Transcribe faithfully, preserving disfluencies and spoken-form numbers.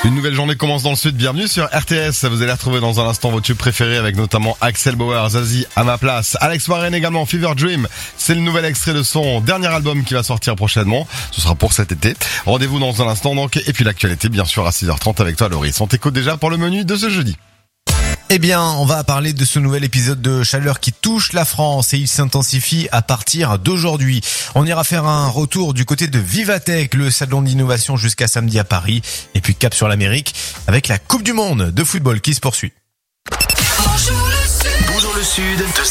Une nouvelle journée commence dans le sud, bienvenue sur R T S. Vous allez retrouver dans un instant vos tubes préférés avec notamment Axel Bauer, Zazie à ma place, Alex Warren également, Fever Dream. C'est le nouvel extrait de son dernier album qui va sortir prochainement. Ce sera pour cet été. Rendez-vous dans un instant donc. Et puis l'actualité bien sûr à six heures trente avec toi Loris. On t'écoute déjà pour le menu de ce jeudi. Eh bien, on va parler de ce nouvel épisode de chaleur qui touche la France et il s'intensifie à partir d'aujourd'hui. On ira faire un retour du côté de Vivatech, le salon d'innovation jusqu'à samedi à Paris. Et puis cap sur l'Amérique avec la Coupe du Monde de football qui se poursuit. Bonjour le Sud. Bonjour le Sud.